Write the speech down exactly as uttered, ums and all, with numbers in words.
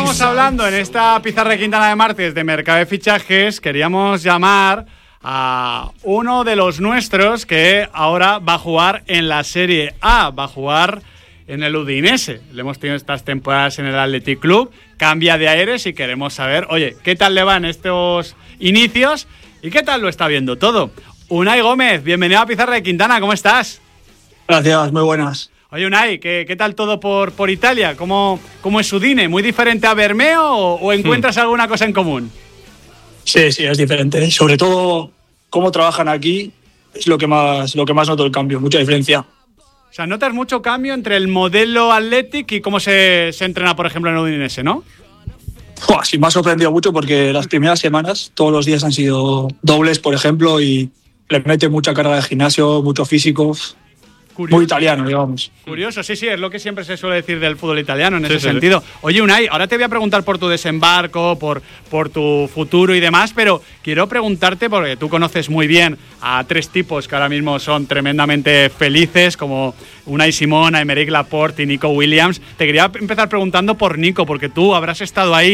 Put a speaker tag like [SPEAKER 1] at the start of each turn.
[SPEAKER 1] estamos hablando en esta pizarra de Quintana de martes de mercado de fichajes, queríamos llamar a uno de los nuestros que ahora va a jugar en la Serie A, va a jugar en el Udinese. Le hemos tenido estas temporadas en el Athletic Club, cambia de aires y queremos saber, oye, ¿qué tal le van estos inicios y qué tal lo está viendo todo? Unai Gómez, bienvenido a Pizarra de Quintana, ¿cómo estás?
[SPEAKER 2] Gracias, muy buenas.
[SPEAKER 1] Oye, Unai, ¿qué, qué tal todo por, por Italia? ¿Cómo, ¿Cómo es Udine? ¿Muy diferente a Bermeo o, o encuentras hmm. alguna cosa en común?
[SPEAKER 2] Sí, sí, es diferente. Sobre todo, cómo trabajan aquí es lo que más, lo que más noto el cambio, mucha diferencia.
[SPEAKER 1] O sea, notas mucho cambio entre el modelo Athletic y cómo se, se entrena, por ejemplo, en Udinese, ¿no?
[SPEAKER 2] Buah, sí, me ha sorprendido mucho porque las primeras semanas, todos los días han sido dobles, por ejemplo, y le mete mucha carga de gimnasio, mucho físico. Curioso. Muy italiano, digamos.
[SPEAKER 1] Curioso, sí, sí, es lo que siempre se suele decir del fútbol italiano en sí, ese sí, sentido. Sí. Oye, Unai, ahora te voy a preguntar por tu desembarco, por, por tu futuro y demás, pero quiero preguntarte, porque tú conoces muy bien a tres tipos que ahora mismo son tremendamente felices, como Unai Simón, Aymeric Laporte y Nico Williams. Te quería empezar preguntando por Nico, porque tú habrás estado ahí